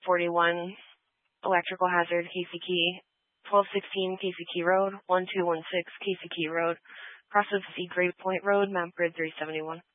41 electrical hazard, Casey Key, 1216 Casey Key Road, 1216 Casey Key Road, cross of Sea Great Point Road, map grid 371.